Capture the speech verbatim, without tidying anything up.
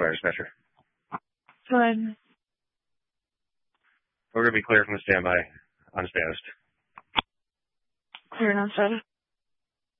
fire dispatcher. Good. We're going to be clear from the standby on status. Clear and unsaid.